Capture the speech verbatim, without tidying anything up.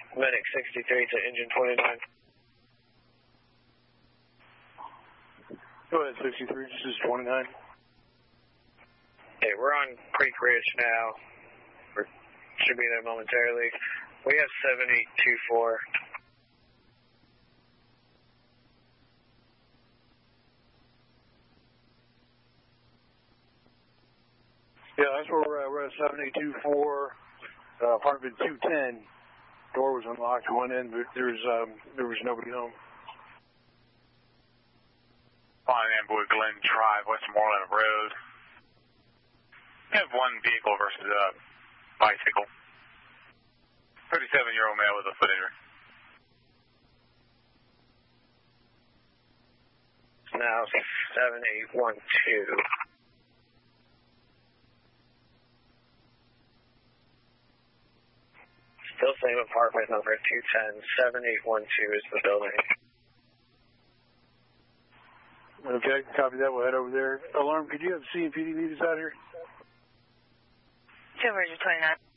Medic sixty-three to engine twenty-nine. Go ahead, sixty-three, this is twenty-nine. Okay, we're on Creek Ridge now. We should be there momentarily. We have seven eight two four. Yeah, that's where we're at. We're at seven eight two four, uh, apartment two ten. Door was unlocked. We went in, but there's, um, there was nobody home. Flying Amboy Glen Drive, Westmoreland Road. We have one vehicle versus a bicycle. thirty-seven-year-old male with a foot injury. Now seven eight one two. Still same apartment number two ten. seven eight one two is the building. Okay, copy that. We'll head over there. Alarm, could you have C and P D meet us out here? Two version twenty-nine.